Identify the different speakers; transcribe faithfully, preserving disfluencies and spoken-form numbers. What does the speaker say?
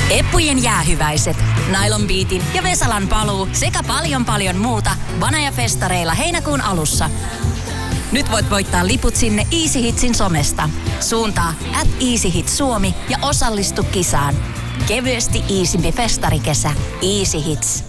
Speaker 1: Eppujen jäähyväiset, Nylon Beatin ja Vesalan paluu sekä paljon paljon muuta Vanaja-festareilla heinäkuun alussa. Nyt voit voittaa liput sinne Easy Hitsin somesta. Suuntaa at Easy Hit Suomi ja osallistu kisaan. Kevyesti iisimpi festarikesä. Easy Hits.